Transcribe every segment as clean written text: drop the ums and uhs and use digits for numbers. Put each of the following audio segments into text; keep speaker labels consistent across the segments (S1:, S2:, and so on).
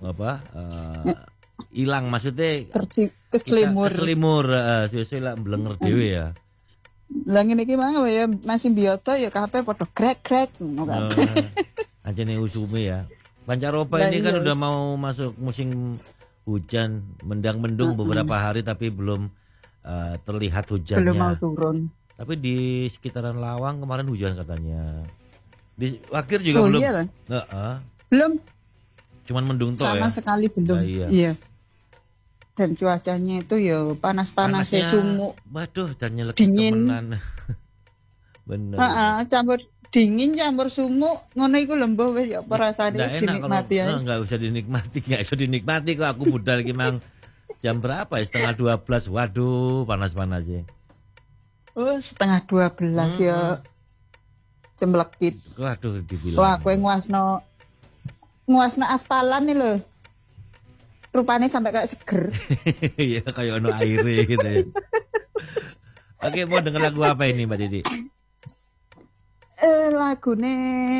S1: hilang maksudnya
S2: keselimur
S1: suwe-suwe lah blenger dhewe ya.
S2: Lah ngene iki mang ya masih biyoto ya kabeh padha grek-grek ngono kabeh.
S1: Anjene usume ya. Pancaroba ini kan udah mau masuk musim hujan, mendung beberapa hari tapi belum terlihat hujannya.
S2: Belum mau turun.
S1: Tapi di sekitaran Lawang kemarin hujan katanya. Di Wakir juga belum.
S2: Iya, belum.
S1: Cuman mendung toh ya.
S2: Sama sekali belum.
S1: Nah,
S2: iya. Dan cuacanya itu ya panas-panas ya sumuk.
S1: Waduh, dan nyelek temenan. Bener.
S2: Campur dingin campur sumuk ngono iku lembah wis ya apa rasane dinikmati ya.
S1: Enggak usah dinikmati kok aku budal iki mang jam berapa ya 11:30. Waduh, panas-panas ya.
S2: Oh, 11:30 ya. Cemlekit.
S1: Waduh, dibilang.
S2: Wah, kowe nguasno aspalan nih lho. Rupanya sampai kayak seger.
S1: Iya, kayak ono aire gitu ya. Oke, mau denger lagu apa ini Mbak Titi?
S2: Lagune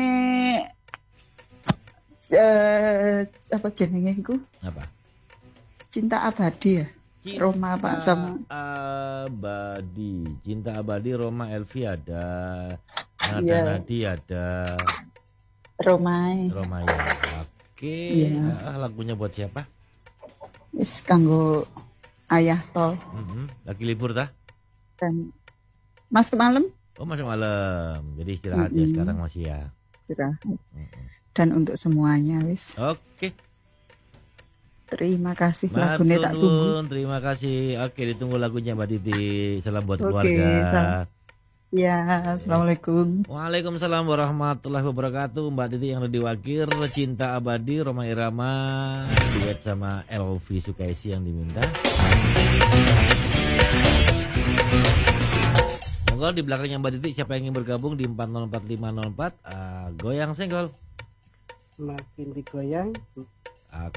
S2: apa jenenge iku?
S1: Apa?
S2: Cinta Abadi ya. Roma Pak sama
S1: Abadi. Cinta Abadi Roma Elvi ada. Nadi ada.
S2: Romai
S1: ya. Oke. Lagunya buat siapa?
S2: Wis kanggo ayah to.
S1: Lagi libur tah?
S2: Dan masuk malam?
S1: Oh, masuk malam. Jadi istirahat ya sekarang masih ya.
S2: Istirahat. Dan untuk semuanya wis.
S1: Oke.
S2: Terima kasih lagunya tak tunggu.
S1: Terima kasih. Oke, ditunggu lagunya Mbak Titi. Salam buat keluarga.
S2: Ya, assalamualaikum.
S1: Waalaikumsalam warahmatullahi wabarakatuh. Mbak Titi yang ada di Wakir, Cinta Abadi, Roma Irama, duet sama Elvi Sukaisi yang diminta. Monggo di belakangnya Mbak Titi siapa yang ingin bergabung di 4045504, goyang senggol.
S3: Makin digoyang.